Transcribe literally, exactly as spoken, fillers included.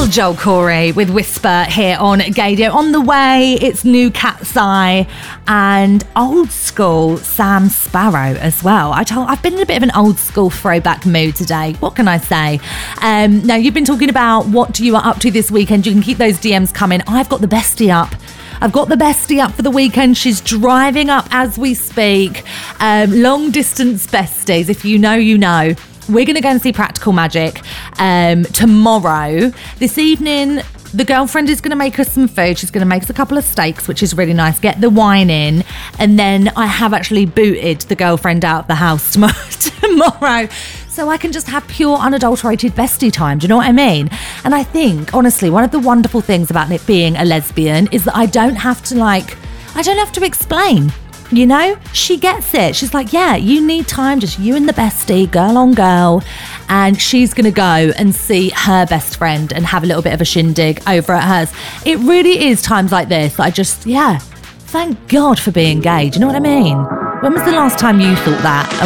Little Joel Corey with Whisper here on Gaydio. On the way, it's new Cat's Eye and old school Sam Sparro as well. I told, I've been in a bit of an old school throwback mood today. What can I say? Um, now, you've been talking about what you are up to this weekend. You can keep those D Ms coming. I've got the bestie up. I've got the bestie up for the weekend. She's driving up as we speak. Um, long distance besties. If you know, you know. We're going to go and see Practical Magic um, tomorrow. This evening, the girlfriend is going to make us some food. She's going to make us a couple of steaks, which is really nice. Get the wine in. And then I have actually booted the girlfriend out of the house tomorrow, tomorrow so I can just have pure, unadulterated bestie time. Do you know what I mean? And I think, honestly, one of the wonderful things about it being a lesbian is that I don't have to, like, I don't have to explain. You know, she gets it. She's like, yeah, you need time, just you and the bestie, girl on girl. And she's going to go and see her best friend and have a little bit of a shindig over at hers. It really is times like this that I just, yeah, thank God for being gay. Do you know what I mean? When was the last time you thought that?